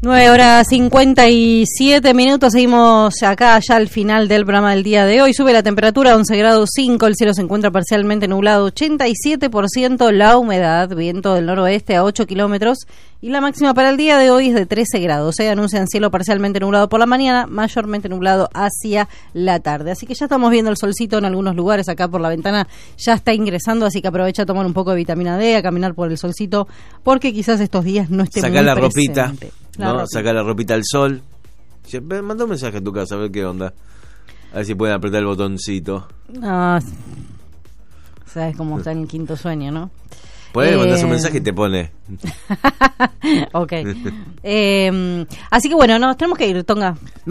9:57, seguimos acá ya al final del programa del día de hoy. Sube la temperatura a 11 grados 5, el cielo se encuentra parcialmente nublado, 87% la humedad, viento del noroeste a 8 kilómetros y la máxima para el día de hoy es de 13 grados. Anuncian cielo parcialmente nublado por la mañana, mayormente nublado hacia la tarde. Así que ya estamos viendo el solcito en algunos lugares, acá por la ventana ya está ingresando, así que aprovecha a tomar un poco de vitamina D, a caminar por el solcito, porque quizás estos días no esté Sacá muy la presente. ropita. ¿No? Saca la ropita al sol. Manda un mensaje a tu casa a ver qué onda. A ver si pueden apretar el botoncito. No, sabes cómo está en el quinto sueño, ¿no? Puedes mandar un mensaje y te pone. Ok. Así que bueno, nos tenemos que ir, Tonga.